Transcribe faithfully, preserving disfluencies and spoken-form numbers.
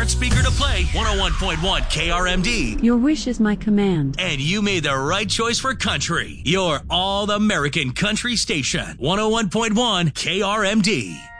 smart speaker to play one oh one point one K R M D. Your wish is my command. And you made the right choice for country. Your all-American country station, one oh one point one K R M D.